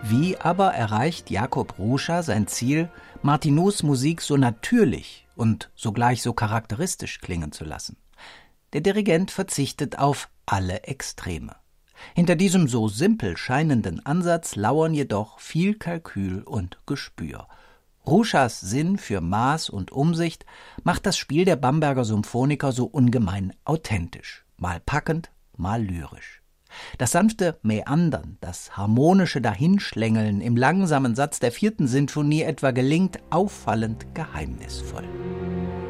Wie aber erreicht Jakub Ruscha sein Ziel, Martinus Musik so natürlich und sogleich so charakteristisch klingen zu lassen? Der Dirigent verzichtet auf alle Extreme. Hinter diesem so simpel scheinenden Ansatz lauern jedoch viel Kalkül und Gespür. Ruschas Sinn für Maß und Umsicht macht das Spiel der Bamberger Symphoniker so ungemein authentisch, mal packend, mal lyrisch. Das sanfte Mäandern, das harmonische Dahinschlängeln im langsamen Satz der 4. Sinfonie etwa gelingt auffallend geheimnisvoll.